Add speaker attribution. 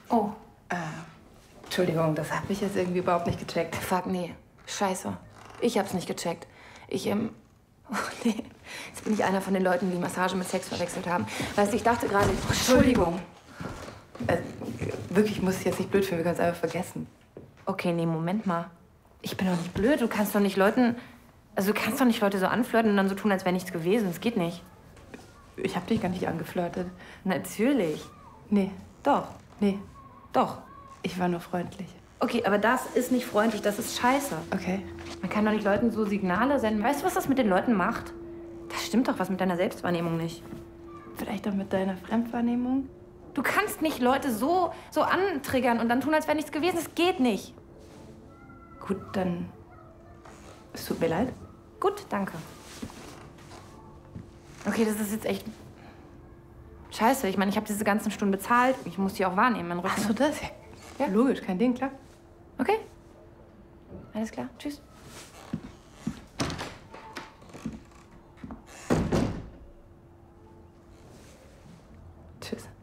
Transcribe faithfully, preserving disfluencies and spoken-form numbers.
Speaker 1: Oh.
Speaker 2: Äh, Entschuldigung, das habe ich jetzt irgendwie überhaupt nicht gecheckt.
Speaker 1: Fuck, nee. Scheiße. Ich hab's nicht gecheckt. Ich, ähm... Oh, nee. Jetzt bin ich einer von den Leuten, die Massage mit Sex verwechselt haben. Weißt du, ich dachte gerade... Oh, Entschuldigung.
Speaker 2: Äh, wirklich, ich muss es jetzt nicht blöd finden, wir können es einfach vergessen.
Speaker 1: Okay, nee, Moment mal. Ich bin doch nicht blöd. Du kannst doch nicht Leuten... Also, du kannst doch nicht Leute so anflirten und dann so tun, als wäre nichts gewesen. Das geht nicht.
Speaker 2: Ich habe dich gar nicht angeflirtet.
Speaker 1: Natürlich.
Speaker 2: Nee.
Speaker 1: Doch.
Speaker 2: Nee.
Speaker 1: Doch.
Speaker 2: Ich war nur freundlich.
Speaker 1: Okay, aber das ist nicht freundlich, das ist scheiße.
Speaker 2: Okay.
Speaker 1: Man kann doch nicht Leuten so Signale senden. Weißt du, was das mit den Leuten macht? Das stimmt doch was mit deiner Selbstwahrnehmung nicht.
Speaker 2: Vielleicht auch mit deiner Fremdwahrnehmung?
Speaker 1: Du kannst nicht Leute so, so antriggern und dann tun, als wäre nichts gewesen. Das geht nicht.
Speaker 2: Gut, dann... Es tut mir leid.
Speaker 1: Gut, danke. Okay, das ist jetzt echt... Scheiße, ich meine, ich habe diese ganzen Stunden bezahlt. Ich muss die auch wahrnehmen, mein Rücken.
Speaker 2: Ach so, das? Ja. Ja, logisch, kein Ding, klar.
Speaker 1: Okay. Alles klar. Tschüss.
Speaker 2: Tschüss.